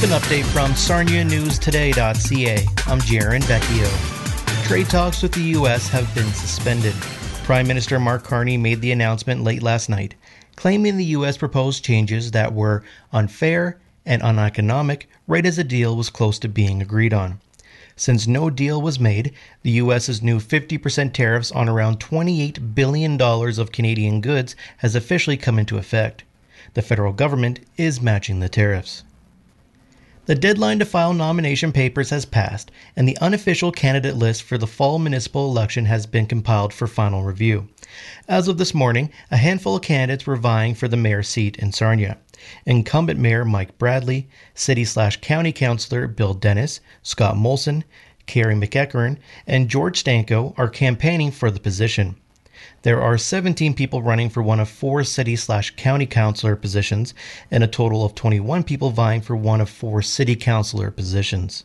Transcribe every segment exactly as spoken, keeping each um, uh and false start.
With an update from Sarnia News Today dot C A, I'm Jaron Vecchio. Trade talks with the U S have been suspended. Prime Minister Mark Carney made the announcement late last night, claiming the U S proposed changes that were unfair and uneconomic right as a deal was close to being agreed on. Since no deal was made, the U S's new fifty percent tariffs on around twenty-eight billion dollars of Canadian goods has officially come into effect. The federal government is matching the tariffs. The deadline to file nomination papers has passed, and the unofficial candidate list for the fall municipal election has been compiled for final review. As of this morning, a handful of candidates were vying for the mayor's seat in Sarnia. Incumbent Mayor Mike Bradley, City-slash-County Councillor Bill Dennis, Scott Molson, Carrie McEachern, and George Stanko are campaigning for the position. There are seventeen people running for one of four city-slash-county councillor positions and a total of twenty-one people vying for one of four city councillor positions.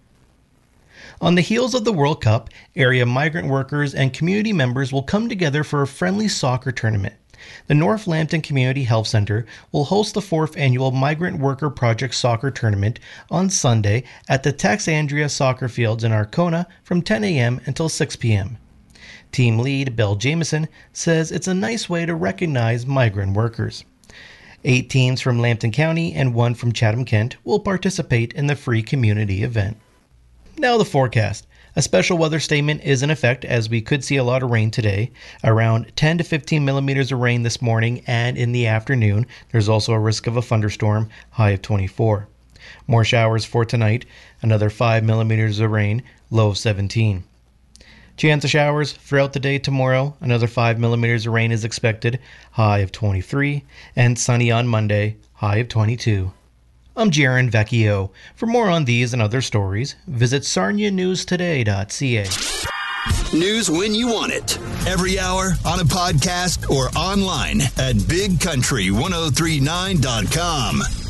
On the heels of the World Cup, area migrant workers and community members will come together for a friendly soccer tournament. The North Lambton Community Health Center will host the fourth annual Migrant Worker Project Soccer Tournament on Sunday at the Taxandria Soccer Fields in Arkona from ten a.m. until six p.m. Team lead Bill Jameson says it's a nice way to recognize migrant workers. Eight teams from Lambton County and one from Chatham-Kent will participate in the free community event. Now the forecast. A special weather statement is in effect as we could see a lot of rain today. Around ten to fifteen millimeters of rain this morning and in the afternoon. There's also a risk of a thunderstorm, high of twenty-four. More showers for tonight. Another five millimeters of rain, low of seventeen. Chance of showers throughout the day tomorrow. Another five millimeters of rain is expected, high of twenty-three. And sunny on Monday, high of twenty-two. I'm Jaron Vecchio. For more on these and other stories, visit Sarnia News Today dot C A. News when you want it. Every hour, on a podcast, or online at big country ten thirty-nine dot com.